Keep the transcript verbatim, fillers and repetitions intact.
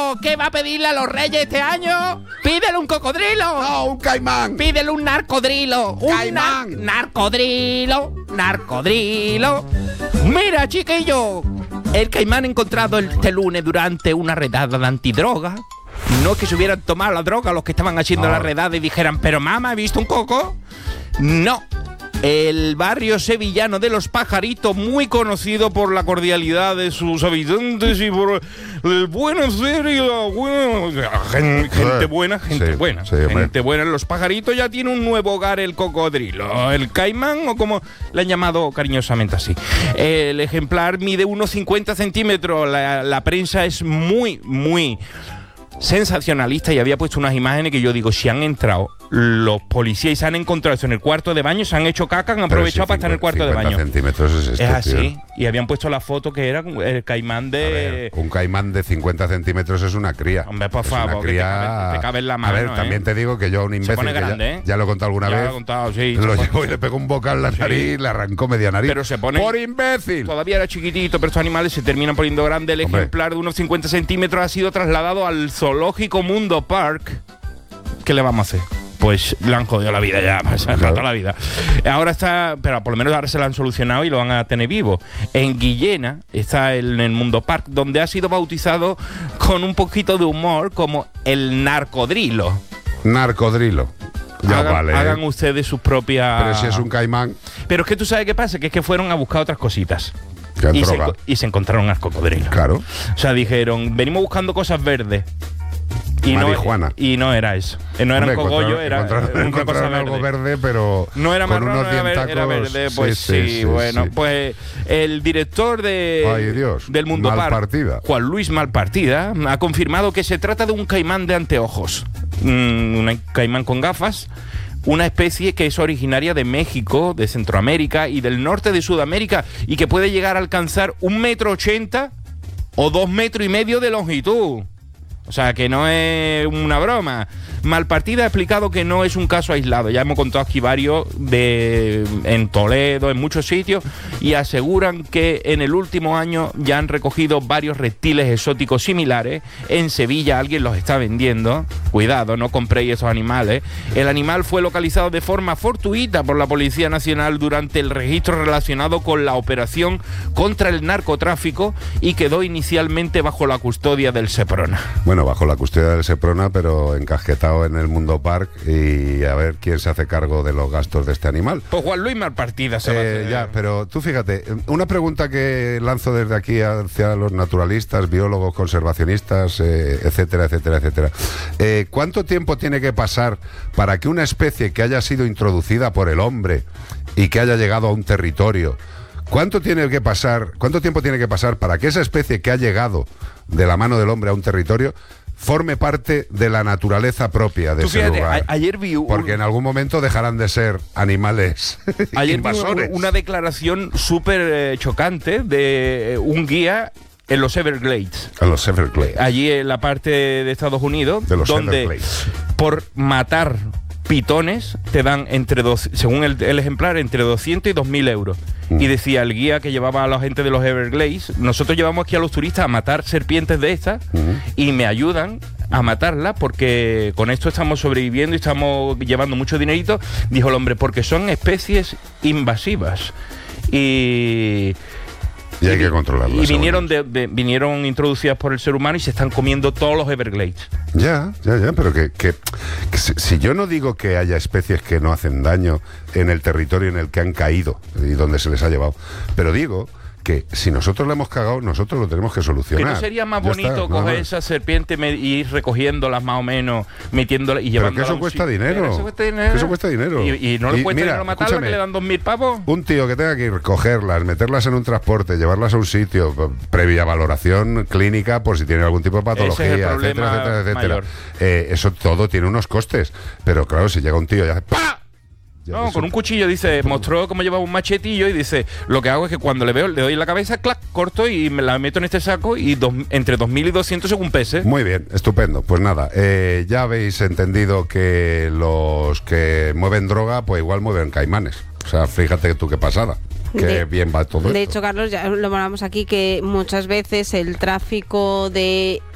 chiquillo, ¿qué va a pedirle a los reyes este año? Pídele un cocodrilo. No, un caimán. Pídele un narcodrilo. Un Caimán. nar- narcodrilo. Narcodrilo. Mira, chiquillo, el caimán encontrado este lunes durante una redada de antidroga. No es que se hubieran tomado la droga los que estaban haciendo No. la redada y dijeran, pero mamá, ¿he visto un coco? No. El barrio sevillano de Los Pajaritos, muy conocido por la cordialidad de sus habitantes y por el buen hacer y la buena... Gen- Gente buena, gente Sí, buena. sí, hombre. gente buena. En Los Pajaritos ya tiene un nuevo hogar el cocodrilo. El caimán, o como le han llamado cariñosamente así. El ejemplar mide unos cincuenta centímetros. La, la prensa es muy, muy... sensacionalista y había puesto unas imágenes que yo digo, si han entrado los policías y se han encontrado eso en el cuarto de baño, se han hecho caca, han aprovechado para estar en el cuarto de baño. centímetros es esto, Es así. tío. Y habían puesto la foto que era el caimán de... A ver, un caimán de cincuenta centímetros es una cría. Hombre, por Es favor, una que te cría... cabe- te cabe en la mano, A ver, ¿eh? también te digo que yo a un imbécil pone que ya- grande, ¿eh? ya, lo he contado alguna Ya vez. lo he contado, sí, Lo se pone- llevo y le pego un bocal en la Sí. nariz, le arrancó media nariz. Pero se pone- ¡por imbécil! Todavía era chiquitito, pero estos animales se terminan poniendo grandes. El Hombre. ejemplar de unos cincuenta centímetros ha sido trasladado al zoológico Mundo Park. ¿Qué le vamos a hacer? Pues le han jodido la vida ya, pues, se han Claro. roto la vida. Ahora está, pero por lo menos ahora se lo han solucionado y lo van a tener vivo. En Guillena está el, en el Mundo Park, donde ha sido bautizado con un poquito de humor como el narcodrilo. Narcodrilo. Ya hagan, vale. hagan ustedes sus propias... Pero si es un caimán, Pero es que tú sabes qué pasa, que es que fueron a buscar otras cositas. que Y se, droga. enco- y se encontraron al cocodrilo. Claro. O sea, dijeron, venimos buscando cosas verdes. Y Marihuana. No, y no era eso. Eh, No era Hombre, un cogollo, encontraron- era encontraron- una cosa encontraron verde. algo verde, pero No era con marrón, unos no era, ver- dientacos. era verde. Pues sí, bueno. sí. Pues el director de, Ay, Dios, del Mundo Park, Malpartida. Juan Luis Malpartida, ha confirmado que se trata de un caimán de anteojos. Mm, un caimán con gafas. Una especie que es originaria de México, de Centroamérica y del norte de Sudamérica y que puede llegar a alcanzar un metro ochenta o dos metros y medio de longitud. O sea, que no es una broma. Malpartida ha explicado que no es un caso aislado. Ya hemos contado aquí varios de, en Toledo, en muchos sitios, y aseguran que en el último año ya han recogido varios reptiles exóticos similares. En Sevilla alguien los está vendiendo. Cuidado, no compréis esos animales. El animal fue localizado de forma fortuita por la Policía Nacional durante el registro relacionado con la operación contra el narcotráfico y quedó inicialmente bajo la custodia del Seprona. Bueno, bajo la custodia del Seprona, pero encasquetado en el Mundo Park, y a ver quién se hace cargo de los gastos de este animal. Pues Juan Luis Malpartida se va a Eh, hacer. ya, pero tú fíjate, una pregunta que lanzo desde aquí hacia los naturalistas, biólogos, conservacionistas, eh, etcétera, etcétera, etcétera. Eh, ¿Cuánto tiempo tiene que pasar para que una especie que haya sido introducida por el hombre y que haya llegado a un territorio, cuánto tiene que pasar, cuánto tiempo tiene que pasar para que esa especie que ha llegado de la mano del hombre a un territorio forme parte de la naturaleza propia de Tú ese fíjate, lugar? a- ayer vi un- Porque en algún momento dejarán de ser animales Ayer vi invasores. una, una declaración súper eh, chocante de eh, un guía en los Everglades. A los Everglades. Allí en la parte de Estados Unidos, De los donde Everglades. por matar pitones te dan entre dos, según el, el ejemplar, entre doscientos y dos mil euros. Mm. Y decía el guía que llevaba a la gente de los Everglades, nosotros llevamos aquí a los turistas a matar serpientes de estas Mm. y me ayudan a matarlas porque con esto estamos sobreviviendo y estamos llevando mucho dinerito. Dijo el hombre, porque son especies invasivas. Y... Y hay vi- que controlarlas. Y vinieron, según de, de- vinieron introducidas por el ser humano y se están comiendo todos los Everglades. Ya, ya, ya, pero que, que, que si, si yo no digo que haya especies que no hacen daño en el territorio en el que han caído y donde se les ha llevado, pero digo que si nosotros le hemos cagado, nosotros lo tenemos que ¿Que solucionar. no sería más Ya bonito está, coger nada más. esa serpiente me- y ir recogiéndolas más o menos, metiéndolas y Pero que llevándolas a eso un cuesta sitio? dinero. Pero eso cuesta dinero. Que eso cuesta dinero. Y, y no le Y cuesta mira, dinero matarlas, escúchame. que le dan dos mil pavos. Un tío que tenga que ir, cogerlas, meterlas en un transporte, llevarlas a un sitio, p- previa valoración clínica por si tiene algún tipo de patología, Ese es el etcétera, problema etcétera, etcétera. mayor. Eh, eso todo tiene unos costes. Pero claro, si llega un tío y hace ¡pa! Ya No, eso- con un cuchillo, dice, mostró cómo llevaba un machetillo y dice, lo que hago es que cuando le veo, le doy en la cabeza, clac, corto y me la meto en este saco y dos- entre dos mil y doscientos según pese. Muy bien, estupendo. Pues nada, eh, ya habéis entendido que los que mueven droga, pues igual mueven caimanes. O sea, fíjate tú qué pasada. Qué De- bien va todo De esto. hecho, Carlos, ya lo hablamos aquí, que muchas veces el tráfico de